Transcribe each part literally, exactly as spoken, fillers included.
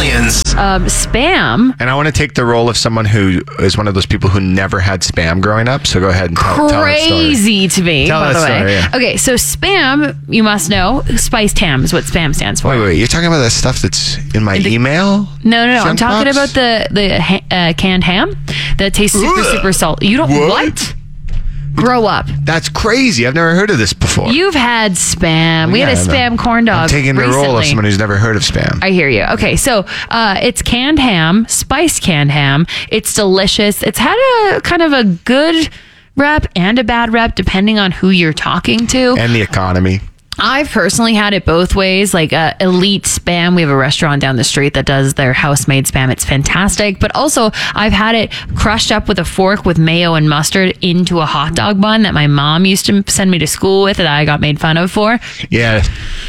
Millions. Um, spam. And I want to take the role of someone who is one of those people who never had spam growing up. So go ahead and tell, tell that story. Crazy to me, Tell by that the way. story, yeah. Okay, so spam, you must know, spiced ham is what spam stands for. Wait, wait, you're talking about that stuff that's in my The- email? No, no, no. I'm Sent talking box? about the the ha- uh, canned ham that tastes super, Ugh. super salty. You don't What? what? Grow up. That's crazy. I've never heard of this before. You've had spam. We Yeah, had a I know. spam corn dog. I'm taking the recently. role of someone who's never heard of spam. I hear you. Okay, so uh, it's canned ham, spiced canned ham. It's delicious. It's had a kind of a good rep and a bad rep depending on who you're talking to. And the economy. I've personally had it both ways, like uh, Elite Spam. We have a restaurant down the street that does their house-made spam. It's fantastic. But also, I've had it crushed up with a fork with mayo and mustard into a hot dog bun that my mom used to send me to school with that I got made fun of for. Yeah.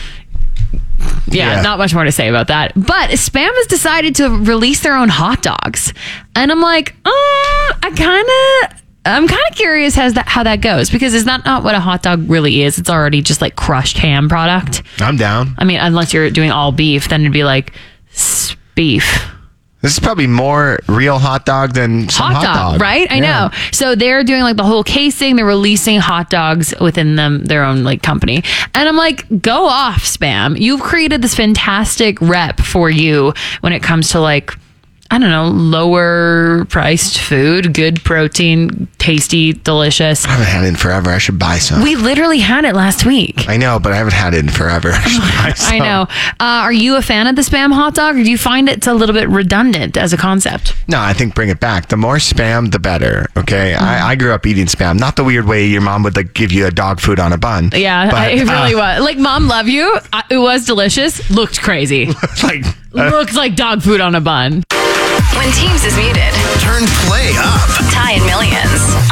Yeah, Yeah. not much more to say about that. But Spam has decided to release their own hot dogs. And I'm like, uh, I kind of... I'm kind of curious how that how that goes because it's not, not what a hot dog really is. It's already just like crushed ham product. I'm down. I mean, unless you're doing all beef, then it'd be like s- beef. This is probably more real hot dog than some Hot, hot, dog, right? I Yeah. know. So they're doing like the whole casing. They're releasing hot dogs within them, their own like company. And I'm like, go off, Spam. You've created this fantastic rep for you when it comes to like, I don't know, lower priced food, good protein, tasty, delicious. I haven't had it in forever. I should buy some. We literally had it last week. I know, but I haven't had it in forever. I should buy some. I know. Uh, are you a fan of the Spam hot dog, or do you find it's a little bit redundant as a concept? No, I think bring it back. The more spam, the better. Okay, Mm-hmm. I, I grew up eating spam. Not the weird way your mom would like give you a dog food on a bun. Yeah, but, it really uh, was. Like, Mom, love you. I, it was delicious. Looked crazy. Like uh, Looked like dog food on a bun. When Teams is muted, Turn play up. Ty and Millions